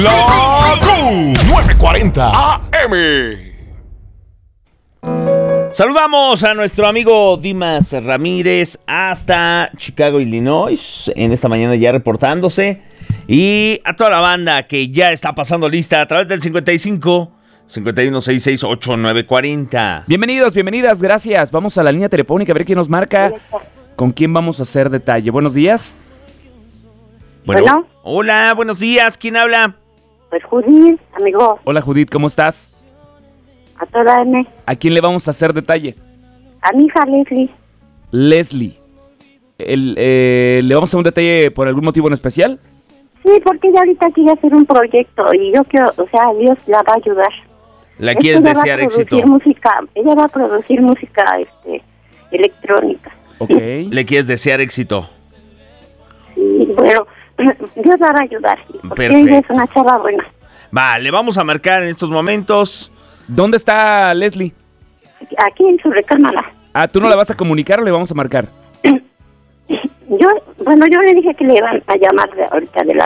La Q940 AM. Saludamos a nuestro amigo Dimas Ramírez hasta Chicago, Illinois, en esta mañana ya reportándose. Y a toda la banda que ya está pasando lista a través del 55 5166 8940. Bienvenidos, bienvenidas, gracias. Vamos a la línea telefónica a ver quién nos marca. ¿Con quién vamos a hacer detalle? Buenos días. Bueno. Hola, buenos días. ¿Quién habla? Pues Judith, amigo, Hola Judith, ¿cómo estás? a toda M. ¿A quién le vamos a hacer detalle? A mi hija Leslie. Leslie. ¿Le vamos a hacer un detalle por algún motivo en especial? Sí, porque ella ahorita quiere hacer un proyecto y yo quiero, o sea, Dios la va a ayudar. ¿La Es quieres que ella desear va a producir éxito? ella va a producir música electrónica. Ok. ¿Le quieres desear éxito? Sí, bueno, Dios la va a ayudar. Porque Perfecto. ella es una chava buena. Va, le vamos a marcar en estos momentos. ¿Dónde está Leslie? Aquí en su recámara. Ah, ¿tú no la vas a comunicar o le vamos a marcar? Yo le dije que le iban a llamar ahorita de la